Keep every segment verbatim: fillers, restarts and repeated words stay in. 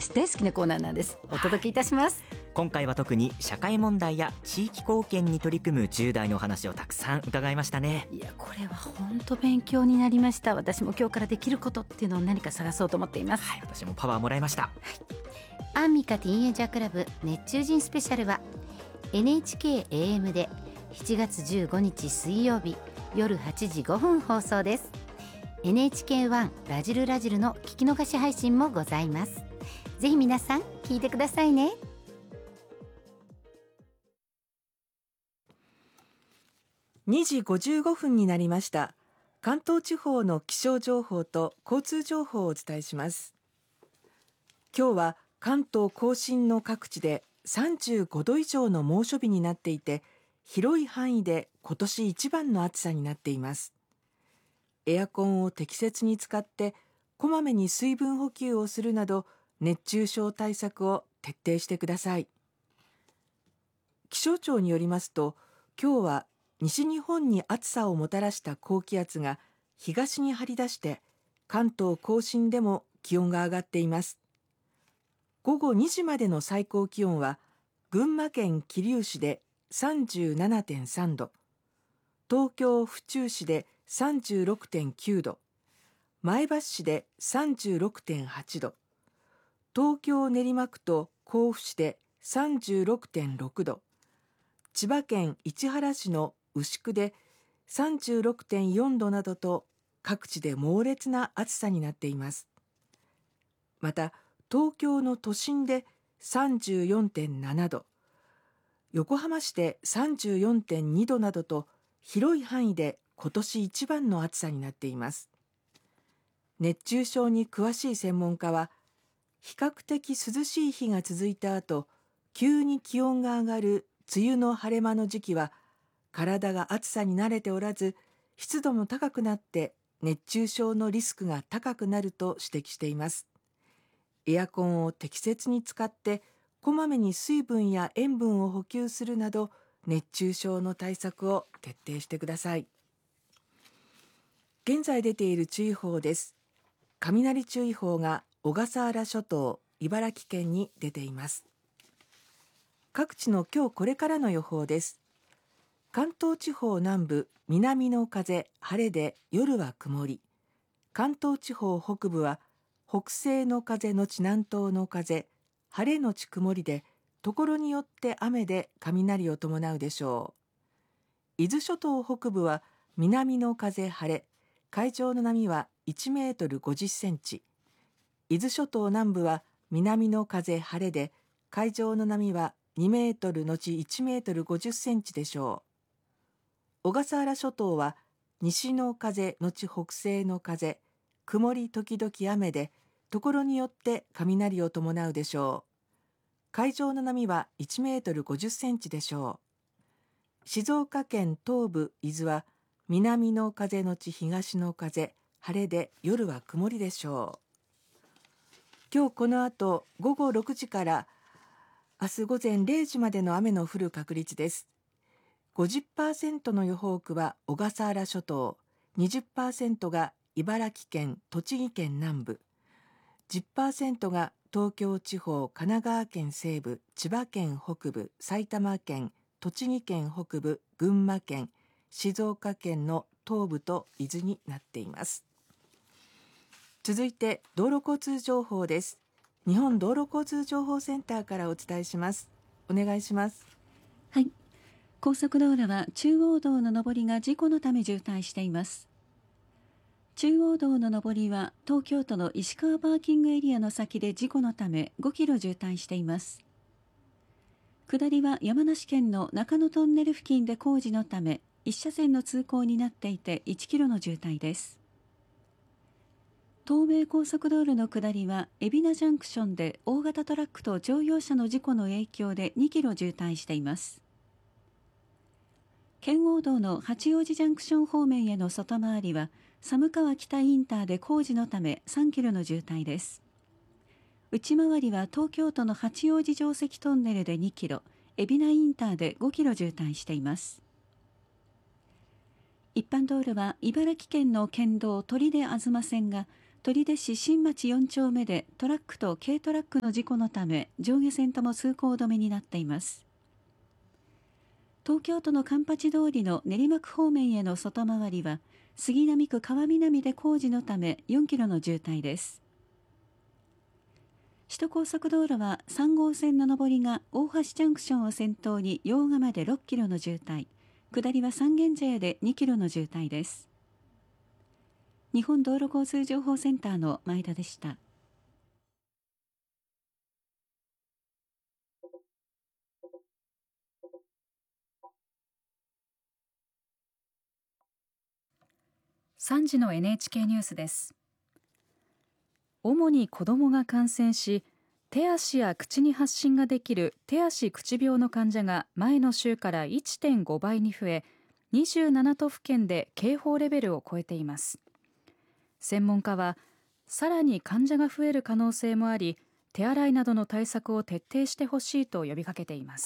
私大好きなコーナーなんです。お届けいたします、 はい、今回は特に社会問題や地域貢献に取り組む重大なお話をたくさん伺いましたね。 いや、これは本当勉強になりました。私も今日からできることっていうのを何か探そうと思っています。 はい、私もパワーもらいました。はい、 アンミカティーンエイジャークラブ熱中人スペシャルは エヌエイチケーエーエム でしちがつじゅうごにち水曜日夜はちじごふん放送です。 エヌエイチケーワン ラジルラジルの聞き逃し配信もございます。ぜひ皆さん聞いてくださいね。 にじごじゅうごふんになりました。関東地方の気象情報と交通情報をお伝えします。今日は関東甲信の各地でさんじゅうごど以上の猛暑日になっていて、広い範囲で今年一番の暑さになっています。エアコンを適切に使ってこまめに水分補給をするなど熱中症対策を徹底してください。気象庁によりますと、今日は西日本に暑さをもたらした高気圧が東に張り出して関東甲信でも気温が上がっています。午後にじまでの最高気温は群馬県桐生市で さんじゅうななてんさんど、東京府中市で さんじゅうろくてんきゅうど、前橋市で さんじゅうろくてんはちど、東京練馬区と甲府市で さんじゅうろくてんろくど、千葉県市原市の牛久で さんじゅうろくてんよんどなどと各地で猛烈な暑さになっています。また東京の都心で さんじゅうよんてんななど、横浜市で さんじゅうよんてんにどなどと広い範囲で今年一番の暑さになっています。熱中症に詳しい専門家は、比較的涼しい日が続いた後、急に気温が上がる梅雨の晴れ間の時期は、体が暑さに慣れておらず、湿度も高くなって熱中症のリスクが高くなると指摘しています。エアコンを適切に使って、こまめに水分や塩分を補給するなど、熱中症の対策を徹底してください。現在出ている注意報です。雷注意報が小笠原諸島、茨城県に出ています。各地の今日これからの予報です。関東地方南部、南の風、晴れで夜は曇り。関東地方北部は北西の風のち南東の風、晴れのち曇りで、ところによって雨で雷を伴うでしょう。伊豆諸島北部は南の風晴れ、海上の波はいちメートルごじゅっセンチ。伊豆諸島南部は南の風晴れで、海上の波はにメートルのちいちメートルごじゅっセンチでしょう。小笠原諸島は西の風のち北西の風、曇り時々雨で、ところによって雷を伴うでしょう。海上の波はいちメートルごじゅっセンチでしょう。静岡県東部伊豆は南の風のち東の風、晴れで夜は曇りでしょう。今日この後ごごろくじから明日午前れいじまでの雨の降る確率です。ごじゅっパーセント の予報区は小笠原諸島、にじゅっパーセント が茨城県、栃木県南部、じゅっパーセント が東京地方、神奈川県西部、千葉県北部、埼玉県、栃木県北部、群馬県、静岡県の東部と伊豆になっています。続いて道路交通情報です。日本道路交通情報センターからお伝えします。お願いします。 はい、高速道路は中央道の上りが事故のため渋滞しています。中央道の上りは東京都の石川パーキングエリアの先で事故のためごキロ渋滞しています。下りは山梨県の中野トンネル付近で工事のため一車線の通行になっていていちキロの渋滞です。東名高速道路の下りは海老名ジャンクションで大型トラックと乗用車の事故の影響でにキロ渋滞しています。圏央道の八王子ジャンクション方面への外回りは寒川北インターで工事のためさんキロの渋滞です。内回りは東京都の八王子城跡トンネルでにキロ、海老名インターでごキロ渋滞しています。一般道路は茨城県の県道取手あずま線が取手市新町よん丁目でトラックと軽トラックの事故のため上下線とも通行止めになっています。東京都の環八通りの練馬区方面への外回りは杉並区川南で工事のためよんキロの渋滞です。首都高速道路はさん号線の上りが大橋ジャンクションを先頭に用賀までろっキロの渋滞、下りは三軒茶屋でにキロの渋滞です。日本道路交通情報センターの前田でした。 さんじの エヌエイチケー ニュースです。主に子どもが感染し、手足や口に発疹ができる手足口病の患者が前の週から いってんご 倍に増え、にじゅうなな都府県で警報レベルを超えています。専門家は、さらに患者が増える可能性もあり、手洗いなどの対策を徹底してほしいと呼びかけています。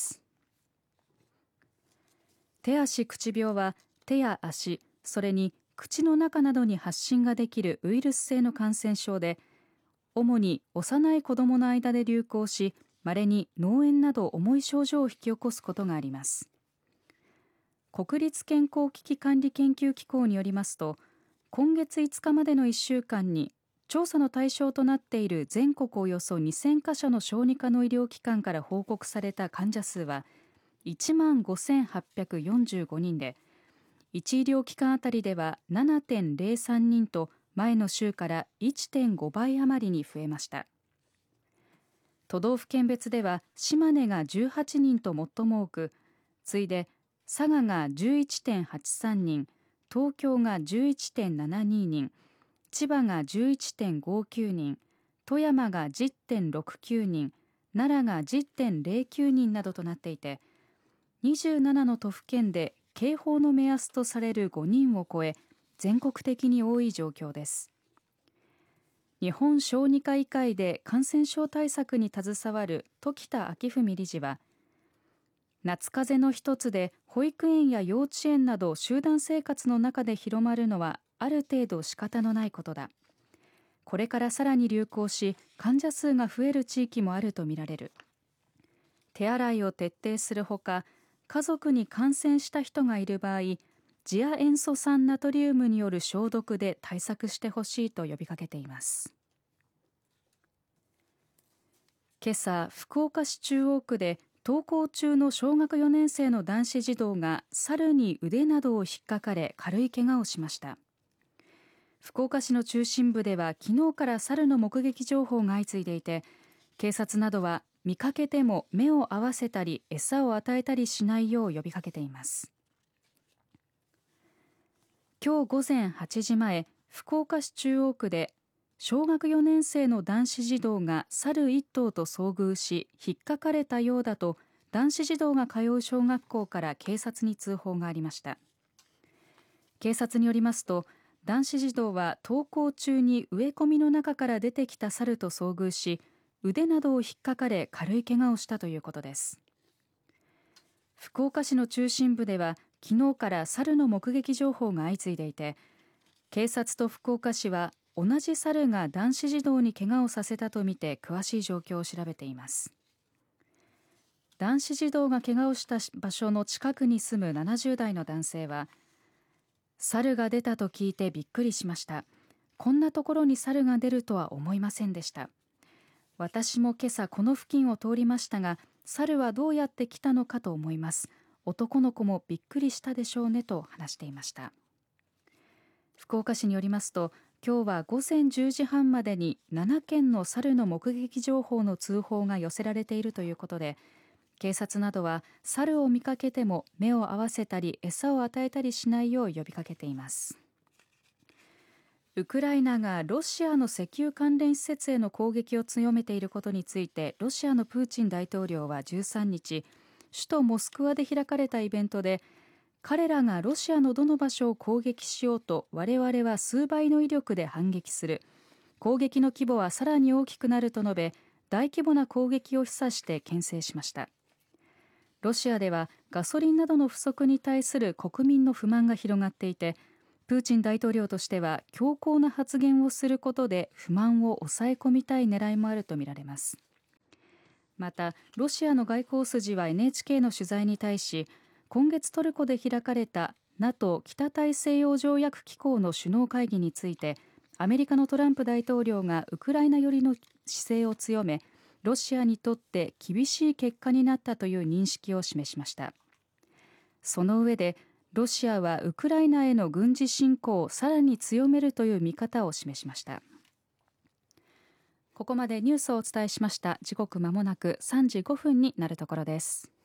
手足口病は手や足、それに口の中などに発疹ができるウイルス性の感染症で、主に幼い子どもの間で流行し、稀に脳炎など重い症状を引き起こすことがあります。国立健康危機管理研究機構によりますと、今月いつかまでのいっしゅうかんに調査の対象となっている全国およそにせんかしょの小児科の医療機関から報告された患者数はいちまんごせんはっぴゃくよんじゅうごにんで、いち医療機関あたりでは ななてんゼロさんにんと前の週から いってんご 倍余りに増えました。都道府県別では島根がじゅうはちにんと最も多く、次いで佐賀が じゅういってんはちさんにん、東京が じゅういってんななににん、千葉が じゅういってんごきゅうにん、富山が じゅってんろくきゅうにん、奈良が じゅってんゼロきゅうにんなどとなっていて、にじゅうななの都府県で警報の目安とされるごにんを超え、全国的に多い状況です。日本小児科医会で感染症対策に携わる時田章文理事は、夏風邪の一つで保育園や幼稚園など集団生活の中で広まるのはある程度仕方のないことだ。これからさらに流行し、患者数が増える地域もあるとみられる。手洗いを徹底するほか、家族に感染した人がいる場合、次亜塩素酸ナトリウムによる消毒で対策してほしいと呼びかけています。今朝、福岡市中央区で登校中の小学よねん生の男子児童が猿に腕などを引っかかれ軽い怪我をしました。福岡市の中心部では昨日から猿の目撃情報が相次いでいて、警察などは見かけても目を合わせたり餌を与えたりしないよう呼びかけています。今日午前はちじまえ、福岡市中央区で小学よねん生の男子児童が猿一頭と遭遇し引っかかれたようだと男子児童が通う小学校から警察に通報がありました。警察によりますと、男子児童は登校中に植え込みの中から出てきた猿と遭遇し、腕などを引っかかれ軽い怪我をしたということです。福岡市の中心部では昨日から猿の目撃情報が相次いでいて、警察と福岡市は同じ猿が男子児童に怪我をさせたとみて詳しい状況を調べています。男子児童が怪我をした場所の近くに住むななじゅう代の男性は、猿が出たと聞いてびっくりしました。こんなところに猿が出るとは思いませんでした。私も今朝この付近を通りましたが、猿はどうやって来たのかと思います。男の子もびっくりしたでしょうねと話していました。福岡市によりますと、今日は午前じゅうじはんまでにななけんの猿の目撃情報の通報が寄せられているということで、警察などは猿を見かけても目を合わせたり餌を与えたりしないよう呼びかけています。ウクライナがロシアの石油関連施設への攻撃を強めていることについて、ロシアのプーチン大統領はじゅうさんにち、首都モスクワで開かれたイベントで、彼らがロシアのどの場所を攻撃しようと我々は数倍の威力で反撃する、攻撃の規模はさらに大きくなると述べ、大規模な攻撃を示唆して牽制しました。ロシアではガソリンなどの不足に対する国民の不満が広がっていて、 プーチン大統領としては強硬な発言をすることで不満を抑え込みたい狙いもあるとみられます。またロシアの外交筋は エヌエイチケー の取材に対し、今月トルコで開かれた ナトー 北大西洋条約機構の首脳会議について、アメリカのトランプ大統領がウクライナ寄りの姿勢を強め、ロシアにとって厳しい結果になったという認識を示しました。その上で、ロシアはウクライナへの軍事侵攻をさらに強めるという見方を示しました。ここまでニュースをお伝えしました。時刻まもなくさんじごふんになるところです。